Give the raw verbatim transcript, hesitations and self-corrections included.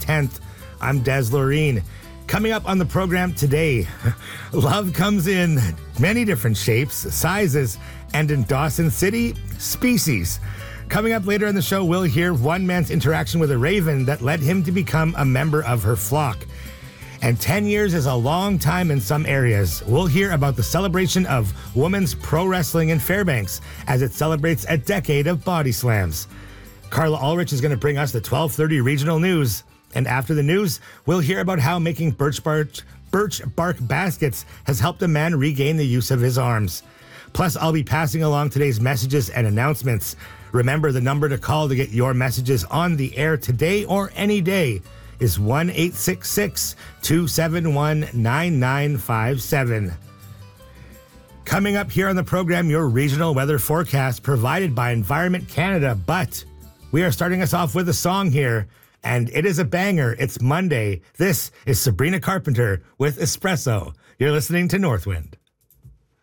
tenth. I'm Des Loreen. Coming up on the program today, love comes in many different shapes, sizes, and in Dawson City, species. Coming up later in the show, we'll hear one man's interaction with a raven that led him to become a member of her flock. And ten years is a long time in some areas. We'll hear about the celebration of women's pro wrestling in Fairbanks as it celebrates a decade of body slams. Carla Ulrich is going to bring us the twelve thirty regional news. And after the news, we'll hear about how making birch bark, birch bark baskets has helped a man regain the use of his arms. Plus, I'll be passing along today's messages and announcements. Remember, the number to call to get your messages on the air today or any day is one eight six six, two seven one, nine nine five seven. Coming up here on the program, your regional weather forecast provided by Environment Canada. But we are starting us off with a song here, and it is a banger. It's Monday. This is Sabrina Carpenter with Espresso. You're listening to Northwind.